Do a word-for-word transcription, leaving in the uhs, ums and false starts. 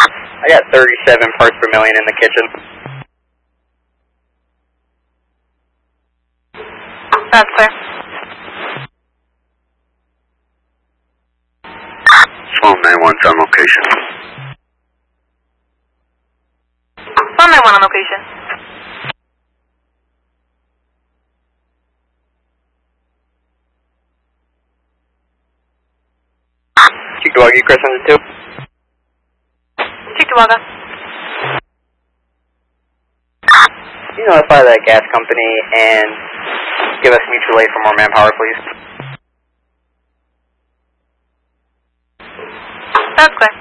I got thirty-seven parts per million in the kitchen. That's clear. Phone nine one on location. Phone nine one on location. Chickawaga, Chris one two. Chickawaga. Can you notify the gas company and give us mutual aid for more manpower, please? That's clear.